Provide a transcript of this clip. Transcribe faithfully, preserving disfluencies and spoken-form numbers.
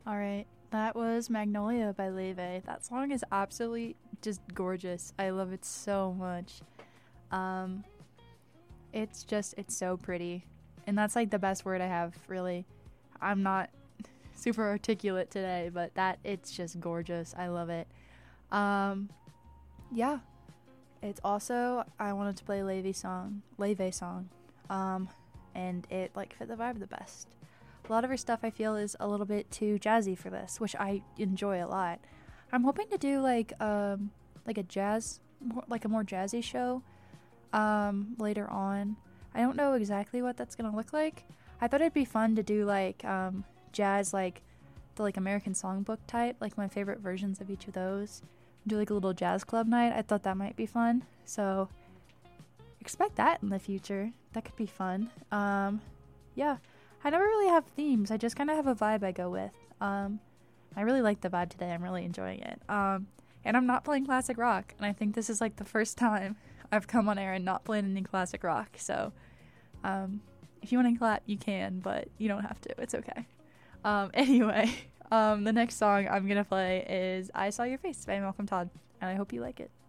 All right. That was Magnolia by Leve. That song is absolutely just gorgeous. I love it so much. Um, it's just, it's so pretty. And that's like the best word I have, really. I'm not super articulate today, but that, it's just gorgeous. I love it. Um, yeah. It's also, I wanted to play Leve song, Leve song. Um, and it like fit the vibe the best. A lot of her stuff I feel is a little bit too jazzy for this, which I enjoy a lot. I'm hoping to do like um like a jazz, more, like a more jazzy show um later on. I don't know exactly what that's gonna look like. I thought it'd be fun to do like um jazz, like the like American Songbook type, like my favorite versions of each of those. Do like a little jazz club night. I thought that might be fun. So expect that in the future. That could be fun. Um yeah. I never really have themes. I just kind of have a vibe I go with. Um, I really like the vibe today. I'm really enjoying it. Um, and I'm not playing classic rock. And I think this is like the first time I've come on air and not played any classic rock. So um, if you want to clap, you can, but you don't have to. It's okay. Um, anyway, um, the next song I'm going to play is I Saw Your Face by Malcolm Todd. And I hope you like it.